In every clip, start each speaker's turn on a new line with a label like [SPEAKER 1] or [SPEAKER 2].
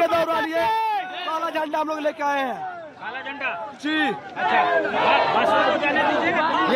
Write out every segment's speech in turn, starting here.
[SPEAKER 1] के दौरान ये काला झंडा हम लोग लेके आए हैं।
[SPEAKER 2] काला झंडा
[SPEAKER 1] जी।
[SPEAKER 2] अच्छा, बस को जाने दीजिए।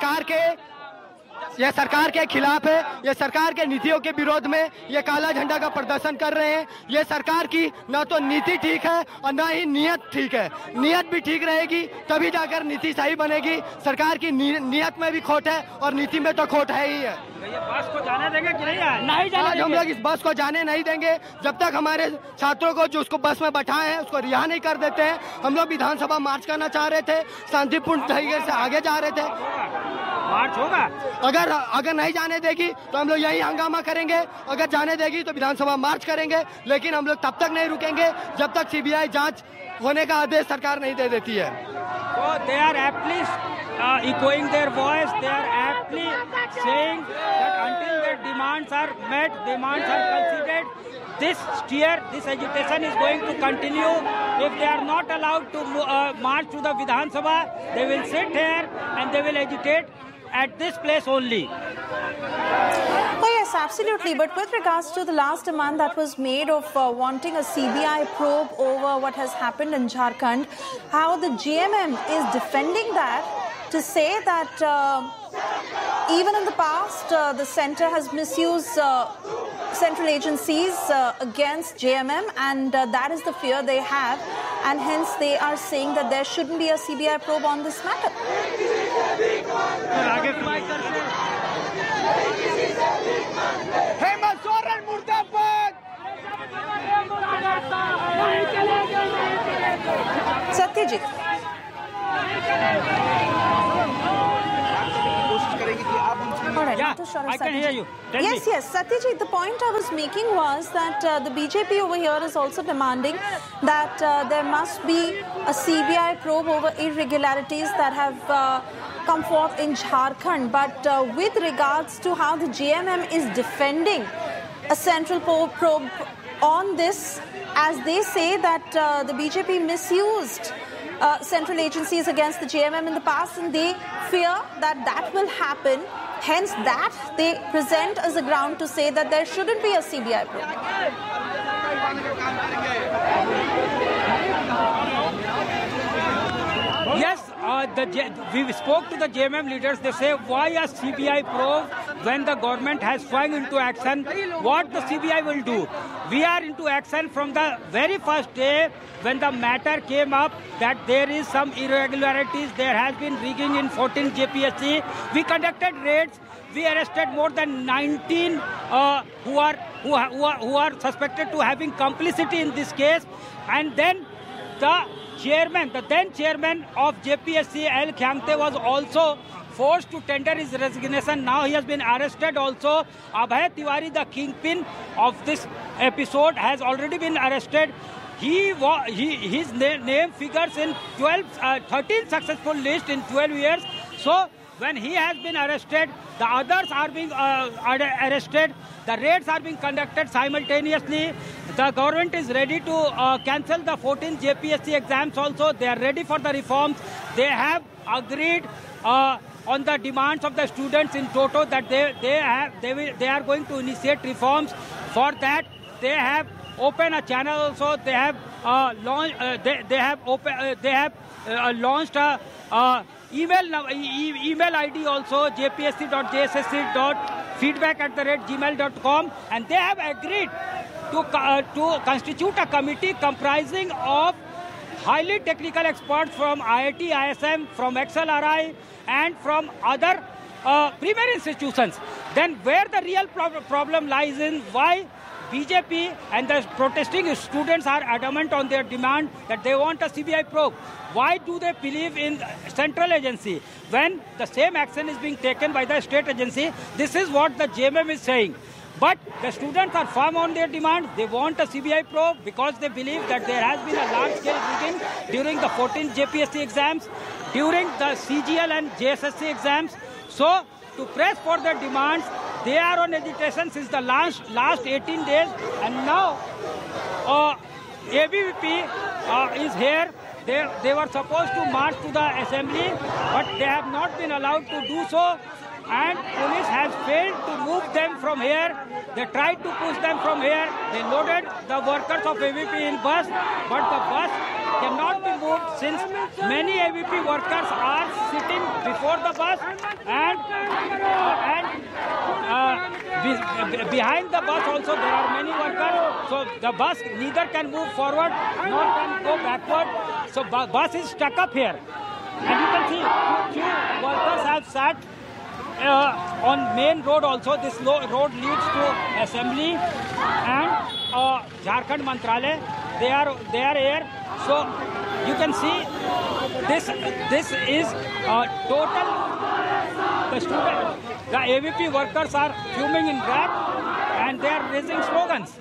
[SPEAKER 1] ये सरकार के खिलाफ है। ये सरकार के नीतियों के विरोध में ये काला झंडा का प्रदर्शन कर रहे हैं। ये सरकार की न तो नीति ठीक है और न ही नियत ठीक है। नियत भी ठीक रहेगी तभी जाकर नीति सही बनेगी। सरकार की नियत में भी खोट है और नीति में तो खोट है ही है।
[SPEAKER 2] ये बस को जाने देंगे कि नहीं जाने
[SPEAKER 1] आज हम लोग इस बस को जाने नहीं देंगे जब तक हमारे छात्रों को जो उसको बस में बैठाए हैं उसको रिहा नहीं कर देते हैं। हम लोग विधानसभा मार्च करना चाह रहे थे, शांतिपूर्ण तरीके से आगे जा रहे थे।
[SPEAKER 2] मार्च होगा।
[SPEAKER 1] अगर नहीं जाने देगी तो हम लोग यही हंगामा करेंगे। अगर जाने देगी तो विधानसभा मार्च करेंगे, लेकिन हम लोग तब तक नहीं रुकेंगे जब तक सीबीआई जांच होने का आदेश सरकार नहीं दे देती है।
[SPEAKER 2] So they are aptly echoing their voice. They are aptly saying that until their demands are met, demands are considered, this steer, this agitation is going to continue. If they are not allowed to march to the Vidhan Sabha, they will sit here and they will agitate at this place only.
[SPEAKER 3] Oh yes, absolutely. But with regards to the last demand that was made of wanting a CBI probe over what has happened in Jharkhand, how the GMM is defending that to say that even in the past the centre has misused central agencies against JMM, and that is the fear they have, and hence they are saying that there shouldn't be a CBI probe on this matter.
[SPEAKER 1] Hemant Soren मुर्दाबाद।
[SPEAKER 3] Satyajit. All right,
[SPEAKER 2] Yeah,
[SPEAKER 3] Dr. Sharad
[SPEAKER 2] I can
[SPEAKER 3] Satyajit.
[SPEAKER 2] hear you. Tell me.
[SPEAKER 3] Yes, Satyajit, the point I was making was that the BJP over here is also demanding that there must be a CBI probe over irregularities that have come forth in Jharkhand. But with regards to how the GMM is defending a central probe on this, as they say that the BJP misused central agencies against the GMM in the past, and they fear that that will happen. Hence, that they present as a ground to say that there shouldn't be a CBI probe.
[SPEAKER 2] Yes, we spoke to the JMM leaders. They say, why a CBI probe when the government has swung into action? What the CBI will do? We are into action from the very first day when the matter came up that there is some irregularities. There has been rigging in 14 JPSC. We conducted raids. We arrested more than 19 who are suspected to having complicity in this case. And then the then chairman of JPSC, L. Khyangte, was also forced to tender his resignation. Now he has been arrested also. Abhay Tiwari, the kingpin of this episode, has already been arrested. His name figures in 13 successful lists in 12 years. So when he has been arrested, the others are being arrested. The raids are being conducted simultaneously. The government is ready to cancel the 14 JPSC exams also. They are ready for the reforms. They have agreed on the demands of the students in Toto that they are going to initiate reforms. For that, they have opened a channel also. They have launched a email ID also, jpsc.jssc.feedback@gmail.com, and they have agreed to constitute a committee comprising of highly technical experts from IIT, ISM, from XLRI, and from other premier institutions. Then where the real problem lies in why BJP and the protesting students are adamant on their demand that they want a CBI probe. Why do they believe in central agency when the same action is being taken by the state agency? This is what the JMM is saying. But the students are firm on their demand. They want a CBI probe because they believe that there has been a large-scale rigging during the 14 JPSC exams, during the CGL and JSSC exams. So, to press for their demands, they are on agitation since the last 18 days, and now ABVP is here. They were supposed to march to the assembly, but they have not been allowed to do so. and police has failed to move them from here. They tried to push them from here. They loaded the workers of AVP in bus, but the bus cannot be moved since many AVP workers are sitting before the bus and behind the bus also there are many workers. So the bus neither can move forward nor can go backward. So bus is stuck up here. And you can see few workers have sat on main road also. This road leads to Assembly and Jharkhand Mantralaya. They are here. So you can see this is total. The AVP workers are fuming in wrath and they are raising slogans.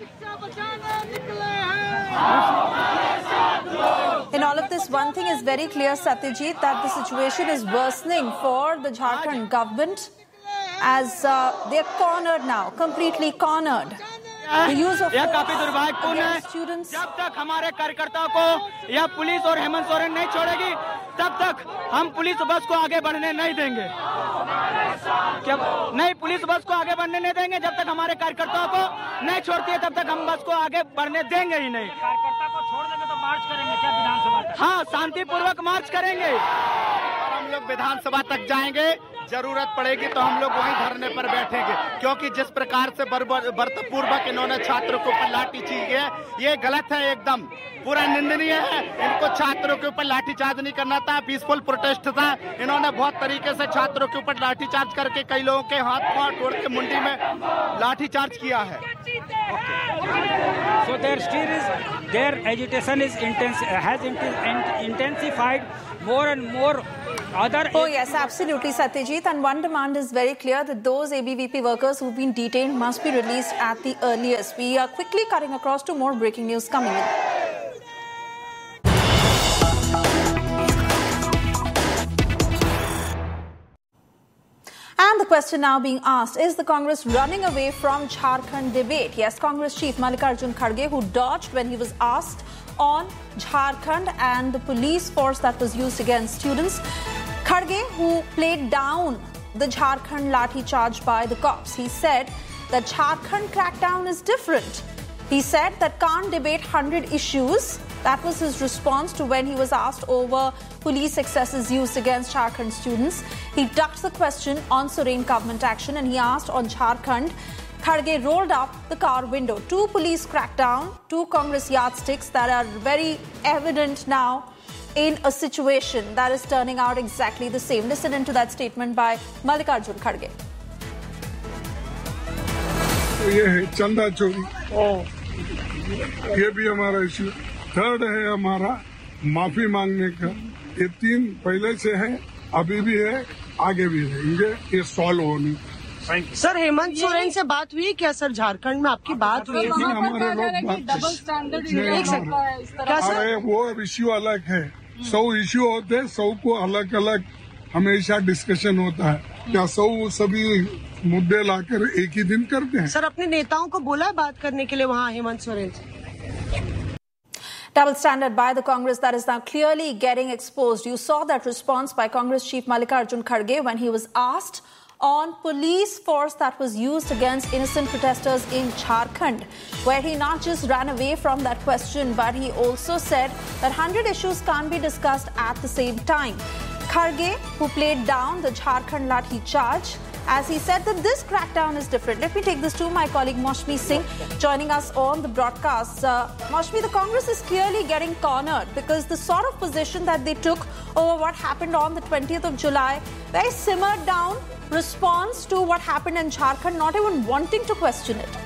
[SPEAKER 3] In all of this, one thing is very clear, Satyajit, that the situation is worsening for the Jharkhand government as they are cornered now, completely cornered.
[SPEAKER 1] यह काफी दुर्भाग्यपूर्ण है। जब तक हमारे कार्यकर्ताओं को यह पुलिस और हेमंत सोरेन नहीं छोड़ेगी, तब तक हम पुलिस बस को आगे बढ़ने नहीं देंगे। पुलिस बस को आगे बढ़ने नहीं देंगे। जब तक हमारे कार्यकर्ताओं को नहीं छोड़ती है, तब तक हम बस को आगे बढ़ने देंगे ही नहीं।
[SPEAKER 2] कार्यकर्ता को छोड़ देंगे तो मार्च करेंगे क्या विधानसभा तक?
[SPEAKER 1] हाँ, शांतिपूर्वक मार्च करेंगे और हम लोग विधानसभा तक जाएंगे। जरूरत पड़ेगी तो हम लोग वहीं धरने पर बैठेंगे, क्योंकि जिस प्रकार से बर्बरपूर्वक इन्होंने छात्रों के ऊपर लाठी की है, ये गलत है, एकदम पूरा निंदनीय है। इनको छात्रों के ऊपर लाठीचार्ज नहीं करना था, पीसफुल प्रोटेस्ट था। इन्होंने बहुत तरीके से छात्रों के ऊपर लाठीचार्ज करके कई लोगों के हाथ पांव तोड़ के मुंडी में लाठीचार्ज किया है।
[SPEAKER 2] So their agitation has intensified more and more.
[SPEAKER 3] Oh yes, absolutely, Satyajit. And one demand is very clear, that those ABVP workers who've been detained must be released at the earliest. We are quickly cutting across to more breaking news coming in. And the question now being asked, is the Congress running away from Jharkhand debate? Yes, Congress chief Mallikarjun Kharge, who dodged when he was asked on Jharkhand and the police force that was used against students. Kharge, who played down the Jharkhand lathi charge by the cops, he said that Jharkhand crackdown is different. He said that can't debate 100 issues. That was his response to when he was asked over police excesses used against Jharkhand students. He ducked the question on serene government action and he asked on Jharkhand. Kharge rolled up the car window. 2 police crackdown, 2 Congress yardsticks that are very evident now in a situation that is turning out exactly the same. Listen into that statement by Mallikarjun Kharge.
[SPEAKER 4] ये है चंदा चोरी, ये भी हमारा issue. Third है हमारा माफी मांगने का। ये 3 पहले से है, अभी भी है, आगे भी रहेंगे। ये सॉल्व होने।
[SPEAKER 5] सर, हेमंत सोरेन से बात हुई क्या? सर, झारखंड में आपकी बात हुई?
[SPEAKER 4] हमारे लोग डबल स्टैंडर्ड अरे वो इश्यू अलग है। 100 इश्यू होते हैं, 100 को अलग अलग हमेशा डिस्कशन होता है। क्या 100 सभी मुद्दे लाकर एक ही दिन करते हैं?
[SPEAKER 5] सर, अपने नेताओं को बोला है बात करने के लिए वहाँ हेमंत सोरेन से?
[SPEAKER 3] Double standard by the Congress that is now clearly getting exposed. You saw that response by Congress Chief Mallikarjun Kharge when he was asked on police force that was used against innocent protesters in Jharkhand, where he not just ran away from that question, but he also said that 100 issues can't be discussed at the same time. Kharge, who played down the Jharkhand lathi charge, as he said that this crackdown is different. Let me take this to my colleague Maushmi Singh joining us on the broadcast. Maushmi, the Congress is clearly getting cornered because the sort of position that they took over what happened on the 20th of July, very simmered down response to what happened in Jharkhand, not even wanting to question it.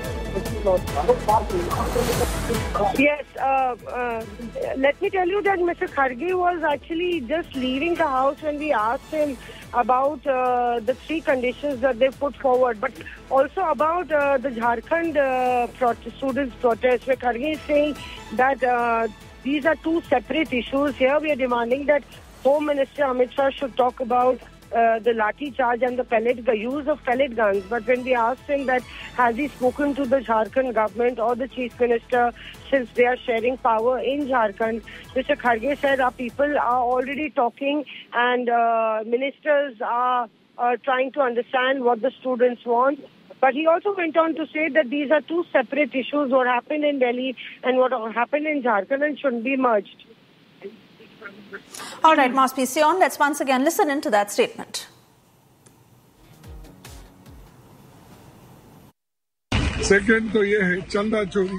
[SPEAKER 6] Yes, let me tell you that Mr. Kharge was actually just leaving the house when we asked him about the 3 conditions that they put forward, but also about the Jharkhand students' protest, where Kharge is saying that these are 2 separate issues. Here we are demanding that Home Minister Amit Shah should talk about the lathi charge and the use of pellet guns. But when we asked him that has he spoken to the Jharkhand government or the Chief Minister, since they are sharing power in Jharkhand, Mr. Kharge said our people are already talking and ministers are trying to understand what the students want. But he also went on to say that these are two separate issues, what happened in Delhi and what happened in Jharkhand, and shouldn't be merged.
[SPEAKER 3] All right, Moss Pision, let's once again listen into that statement.
[SPEAKER 4] Second तो ये है चंदा चोरी,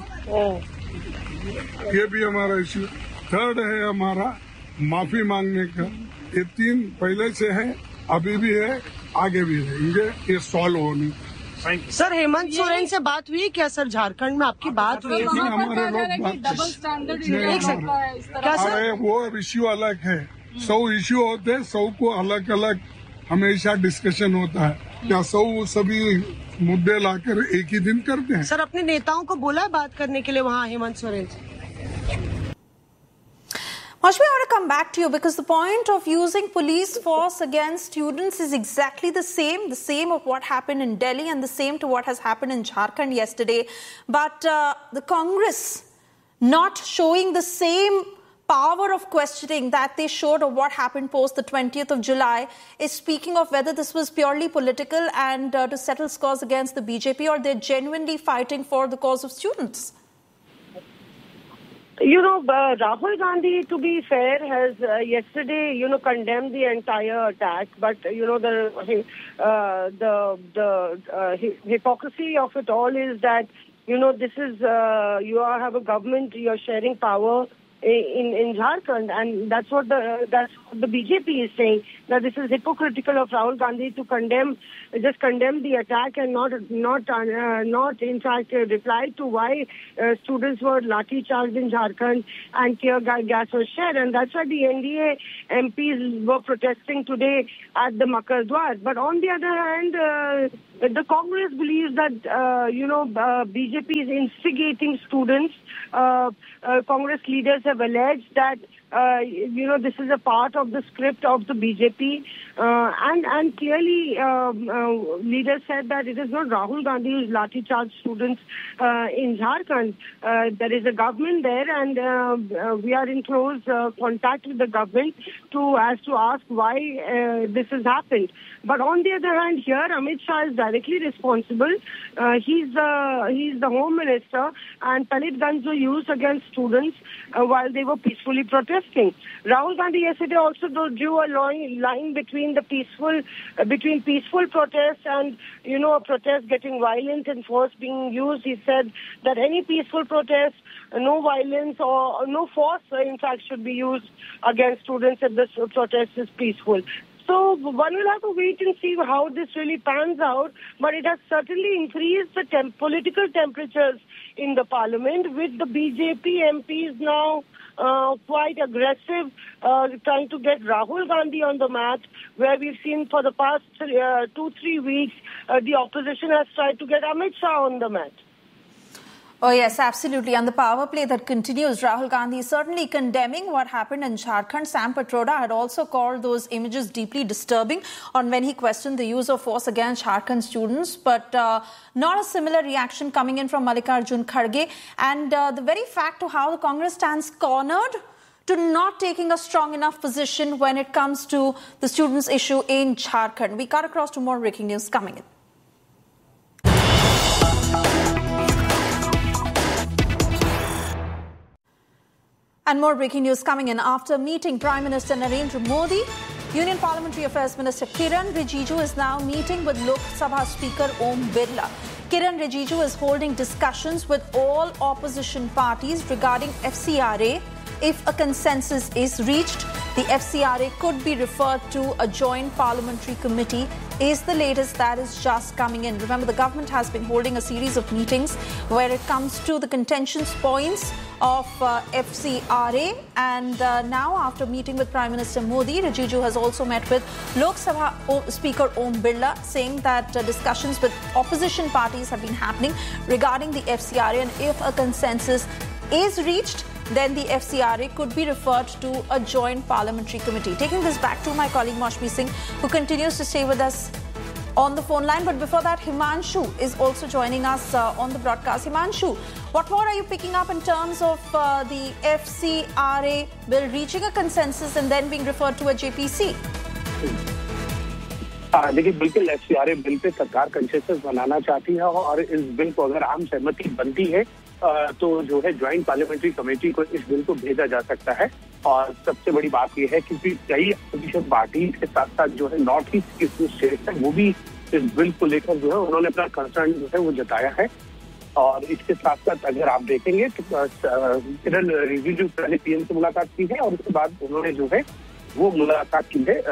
[SPEAKER 4] ये भी हमारा issue. Third है हमारा माफी मांगने का। ये तीन पहले से है, अभी भी है, आगे भी रहेंगे, ये सॉल्व होने।
[SPEAKER 5] सर हेमंत सोरेन से बात हुई क्या सर? झारखंड में आपकी बात हुई?
[SPEAKER 4] हमारे लोग अरे वो इश्यू अलग है, 100 इश्यू होते हैं, 100 को अलग अलग हमेशा डिस्कशन होता है। क्या 100 सभी मुद्दे लाकर एक ही दिन करते हैं?
[SPEAKER 5] सर अपने नेताओं को बोला है बात करने के लिए वहाँ हेमंत सोरेन से?
[SPEAKER 3] Mashmi, I want to come back to you because the point of using police force against students is exactly the same of what happened in Delhi and the same to what has happened in Jharkhand yesterday. But the Congress not showing the same power of questioning that they showed of what happened post the 20th of July is speaking of whether this was purely political and to settle scores against the BJP, or they're genuinely fighting for the cause of students.
[SPEAKER 6] You know, Rahul Gandhi, to be fair, has yesterday, condemned the entire attack. But the hypocrisy of it all is that this is you have a government, you're sharing power in Jharkhand, and that's what the BJP is saying, that this is hypocritical of Rahul Gandhi to condemn the attack and not in fact reply to why students were lathi charged in Jharkhand and tear gas was shed, and that's why the NDA MPs were protesting today at the Makar Dwar. But on the other hand, the Congress believes that BJP is instigating students. Congress leaders have alleged that this is a part of the script of the BJP, and clearly leaders said that it is not Rahul Gandhi who is lathi charged students in Jharkhand. There is a government there, and we are in close contact with the government to ask why this has happened. But on the other hand, here Amit Shah is directly responsible. He's the Home Minister, and Dalit guns were used against students while they were peacefully protesting. Rahul Gandhi yesterday also drew a line between peaceful protests and a protest getting violent and force being used. He said that any peaceful protest, no violence or no force, in fact, should be used against students if the protest is peaceful. So one will have to wait and see how this really pans out, but it has certainly increased the political temperatures in the parliament, with the BJP MPs now quite aggressive, trying to get Rahul Gandhi on the mat, where we've seen for the past 2-3 weeks, the opposition has tried to get Amit Shah on the mat.
[SPEAKER 3] Oh, yes, absolutely. And the power play that continues, Rahul Gandhi is certainly condemning what happened in Jharkhand. Sam Pitroda had also called those images deeply disturbing on when he questioned the use of force against Jharkhand students. But not a similar reaction coming in from Mallikarjun Kharge. And the very fact of how the Congress stands cornered to not taking a strong enough position when it comes to the students' issue in Jharkhand. We cut across to more breaking news coming in. And more breaking news coming in. After meeting Prime Minister Narendra Modi, Union Parliamentary Affairs Minister Kiran Rijiju is now meeting with Lok Sabha Speaker Om Birla. Kiran Rijiju is holding discussions with all opposition parties regarding FCRA. If a consensus is reached, the FCRA could be referred to a joint parliamentary committee, is the latest that is just coming in. Remember, the government has been holding a series of meetings where it comes to the contentions points of FCRA, and now after meeting with Prime Minister Modi, Rijiju has also met with Lok Sabha Speaker Om Birla, saying that discussions with opposition parties have been happening regarding the FCRA, and if a consensus is reached, then the FCRA could be referred to a joint parliamentary committee. Taking this back to my colleague Mashmi Singh, who continues to stay with us on the phone line. But before that, Himanshu is also joining us on the broadcast. Himanshu, what more are you picking up in terms of the FCRA bill reaching a consensus and then being referred to a JPC?
[SPEAKER 7] देखिए, बिल्कुल FCRA bill pay सरकार consensus बनाना चाहती है और इस bill को अगर आम सहमति बनती है तो जो है ज्वाइंट पार्लियामेंट्री कमेटी को इस बिल को भेजा जा सकता है। और सबसे बड़ी बात यह है क्योंकि कई अपोजिशन पार्टी के साथ साथ जो है नॉर्थ ईस्ट के जो स्टेट्स है वो भी इस बिल को लेकर जो है उन्होंने अपना कंसर्न जो है वो जताया है। और इसके साथ साथ अगर आप देखेंगे तो किरण रिजिजू पहले PM से मुलाकात की है और उसके बाद उन्होंने जो है वो मुलाकात की है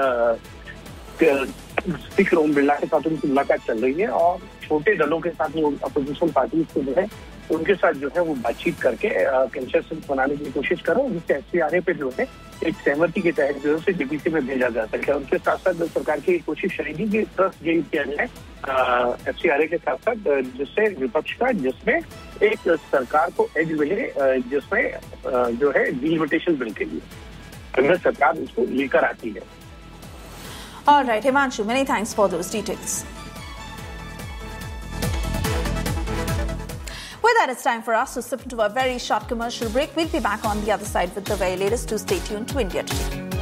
[SPEAKER 7] स्पीकर ओम बिरला के साथ उनकी मुलाकात चल रही है और छोटे दलों के साथ वो अपोजिशन पार्टी को जो है उनके साथ जो है वो बातचीत करके कंसेंसस बनाने की कोशिश करो जिससे FCRA पे जो है एक सहमति के तहत जो है DPC में भेजा जा सके। उनके साथ साथ सरकार की कोशिश रहेगी कि ट्रस्ट गेन किया जाए FCRA के साथ साथ जिससे विपक्ष का जिसमें एक सरकार को एज मिले जिसमें जो है डिलिमिटेशन बिल के लिए अगर सरकार उसको लेकर आती है।
[SPEAKER 3] All right, Himanshu, many thanks for those details. With that, it's time for us to slip into a very short commercial break. We'll be back on the other side with the very latest. To stay tuned to India Today.